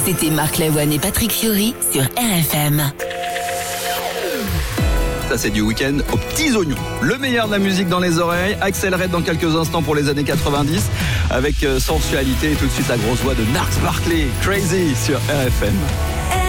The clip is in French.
C'était Marc Lavoine et Patrick Fiori sur RFM. Ça, c'est du week-end aux petits oignons. Le meilleur de la musique dans les oreilles. Axel Red dans quelques instants pour les années 90 avec sensualité et tout de suite la grosse voix de Gnarls Barkley, Crazy sur RFM.